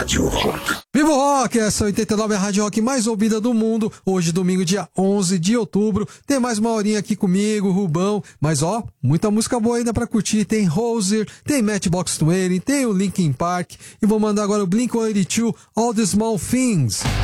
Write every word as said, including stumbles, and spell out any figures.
Rádio Rock. Viva o Rock, essa oitenta e nove é a Rádio Rock mais ouvida do mundo. Hoje, domingo, dia onze de outubro. Tem mais uma horinha aqui comigo, Rubão. Mas ó, muita música boa ainda pra curtir. Tem Hozier, tem Matchbox vinte, tem o Linkin Park. E vou mandar agora o Blink one eighty-two, All the Small Things.